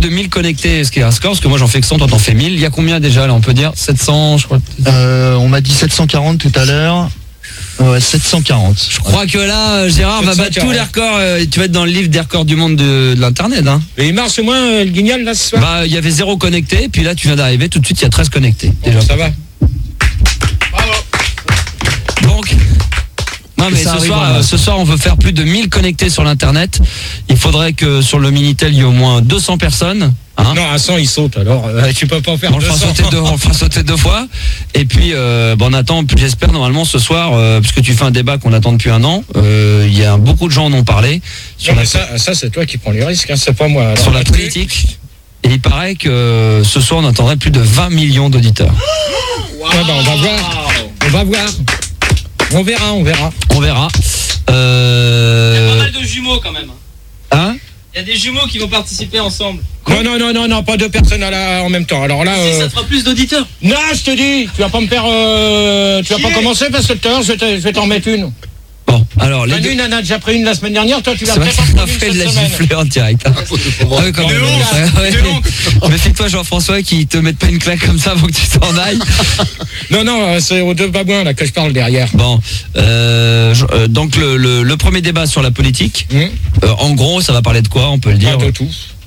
de 1000 connectés, ce qui est un score, parce que moi j'en fais que 100, toi t'en fais 1000. Il y a combien déjà là, on peut dire 700, je crois. On m'a dit 740 tout à l'heure. Ouais, 740. Je crois que là, Gérard va battre tous les records. Tu vas être dans le livre des records du monde de l'internet. Hein. Et il marche au moins le guignol là ce soir. Bah, il y avait 0 connecté, puis là tu viens d'arriver, tout de suite il y a 13 connectés. Déjà. Ça va. Bravo. Donc, non mais ce soir on veut faire plus de 1000 connectés sur l'internet. Il faudrait que sur le Minitel il y ait au moins 200 personnes. Hein, non, à 100 il saute alors. Tu peux pas en faire 200. On le fera sauter deux fois. Et puis on attend, j'espère normalement ce soir, puisque tu fais un débat qu'on attend depuis un an. Il y a beaucoup de gens en ont parlé. Sur ça c'est toi qui prends les risques, hein, c'est pas moi. Alors, sur la politique. Et il paraît que ce soir on attendrait plus de 20 millions d'auditeurs. Wow. Ouais, bah, on va voir. On verra. On verra. Il y a pas mal de jumeaux quand même. Hein? Il y a des jumeaux qui vont participer ensemble. Non, pas deux personnes en même temps. Alors là, Ça te fera plus d'auditeurs. Non, je te dis, tu vas pas me faire, tu vas pas commencer parce que tout à l'heure je vais t'en mettre une. Bon, alors les Une en a déjà pris une la semaine dernière, toi tu vas c'est vrai peut-être qu'on en a prendre fait une de la cette semaine. gifler en direct. Hein. Méfie-toi Jean-François qui te mette pas une claque comme ça avant que tu t'en ailles. Non, c'est aux deux babouins là que je parle derrière. Bon, donc le premier débat sur la politique, en gros ça va parler de quoi, on peut le dire. De tout.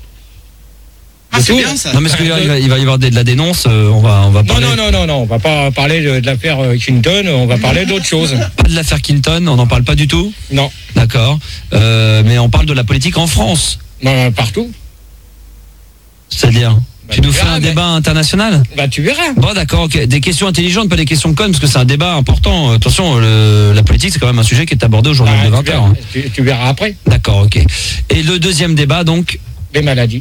Ah, c'est bien ça. Non mais parce qu'il va y avoir de la dénonce, on va parler. Non, on va pas parler de l'affaire Clinton, on va parler d'autre chose. Pas de l'affaire Clinton, on n'en parle pas du tout. Non. D'accord. Mais on parle de la politique en France. Non, partout. C'est-à-dire tu nous fais un débat international? Bah tu verras. Bon d'accord, ok. Des questions intelligentes, pas des questions connes, parce que c'est un débat important. Attention, la politique c'est quand même un sujet qui est abordé au journal de 20h. Hein. Tu verras après. D'accord, ok. Et le deuxième débat donc? Les maladies.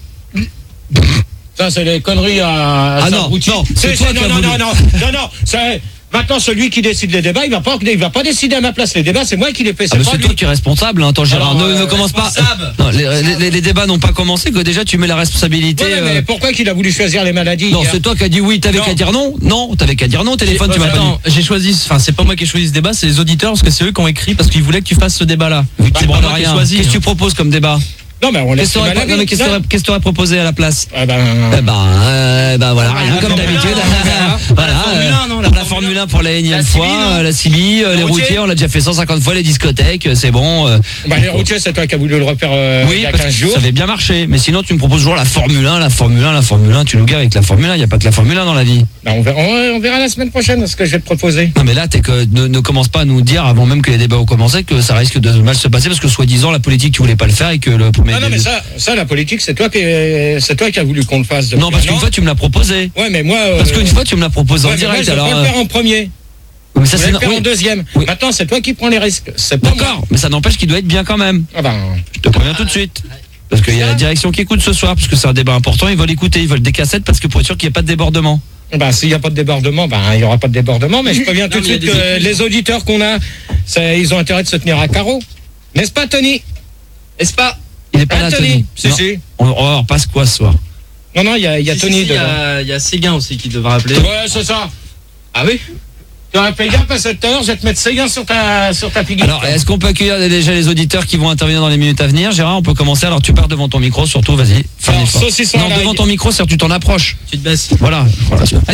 Ça c'est les conneries à non, c'est toi qui as voulu. Non, c'est maintenant celui qui décide les débats, il va pas décider à ma place. Les débats, c'est moi qui les fais, c'est pas c'est lui. toi qui es responsable, hein. Attends Gérard, Alors, ne commence pas. Non, les débats n'ont pas commencé, que déjà tu mets la responsabilité. Ouais, mais pourquoi qu'il a voulu choisir les maladies? Non, c'est toi qui as dit oui, t'avais qu'à dire non. Non, t'avais qu'à dire non, téléphone, tu m'as pas dit. J'ai choisi, c'est pas moi qui ai choisi ce débat, c'est les auditeurs parce que c'est eux qui ont écrit parce qu'ils voulaient que tu fasses ce débat-là. C'est bon, rien. Qu'est-ce que tu proposes comme débat? Non, mais on laisse Qu'est-ce que tu aurais proposé à la place? Voilà, rien comme d'habitude. Voilà, la Formule 1 pour la énième fois, la Civi, les routiers, on l'a déjà fait 150 fois, les discothèques, c'est bon. Les routiers, c'est toi qui as voulu le refaire il y a 15 jours. Ça avait bien marché, mais sinon tu me proposes toujours la Formule 1, tu nous gares avec la Formule 1, il n'y a pas que la Formule 1 dans la vie. On verra la semaine prochaine ce que je vais te proposer. Non mais là, ne commence pas à nous dire avant même que les débats ont commencé que ça risque de mal se passer parce que soi-disant la politique tu voulais pas le faire et que le premier. Non mais ça la politique c'est toi qui as voulu qu'on le fasse. Non parce qu'une fois tu me l'as proposé. Ouais mais moi. Parce qu'une fois tu me l'as proposé en direct. Moi, je vais pas le faire en premier. Mais ça, je vais le faire en deuxième. Oui. Maintenant c'est toi qui prends les risques. C'est pas d'accord, mais ça n'empêche qu'il doit être bien quand même. Je te préviens tout de suite. Parce qu'il y a la direction qui écoute ce soir, parce que c'est un débat important, ils veulent écouter, ils veulent des cassettes parce que pour être sûr qu'il n'y ait pas de débordement. S'il n'y a pas de débordement, il n'y aura pas de débordement, mais je préviens tout de suite que les auditeurs qu'on a, ils ont intérêt de se tenir à carreau. N'est-ce pas, Tony? N'est-ce pas? Il n'est pas là, Tony. Si. On va voir passe quoi ce soir? Non, il y a Tony dedans. Il y a Séguin aussi qui devra appeler. Ouais, c'est ça. Ah oui? Tu aurais fait gaffe parce que tout à l'heure, je vais te mettre Séguin sur ta figure. Alors, est-ce qu'on peut accueillir déjà les auditeurs qui vont intervenir dans les minutes à venir? Gérard, on peut commencer. Alors, tu pars devant ton micro, surtout, vas-y. Non, devant ton micro, c'est-à-dire tu t'en approches. Tu te baisses. Voilà.